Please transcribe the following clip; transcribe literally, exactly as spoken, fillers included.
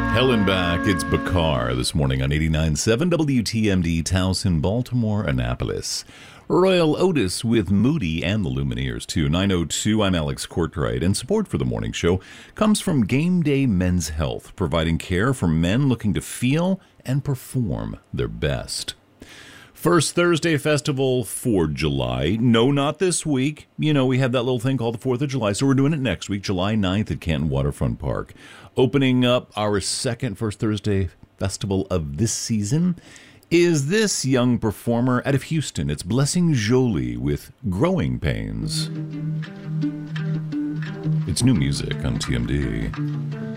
Helen back. It's Bakar this morning on eighty-nine point seven W T M D, Towson, Baltimore, Annapolis. Royal Otis with Moody and the Lumineers, too. nine oh two, I'm Alex Courtright, and support for the morning show comes from Game Day Men's Health, providing care for men looking to feel and perform their best. First Thursday festival for July. No, not this week. You know, we have that little thing called the fourth of July, so we're doing it next week, July ninth at Canton Waterfront Park. Opening up our second First Thursday festival of this season is this young performer out of Houston. It's Blessing Jolie with Growing Pains. It's new music on T M D.